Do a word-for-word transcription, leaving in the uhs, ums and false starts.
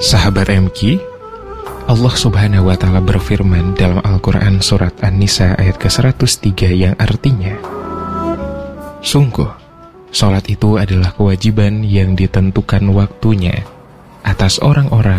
Sahabat M Q, Allah Subhanahu wa Ta'ala berfirman dalam Al-Quran Surat An-Nisa ayat ke seratus tiga yang artinya, sungguh, sholat itu adalah kewajiban yang ditentukan waktunya atas orang-orang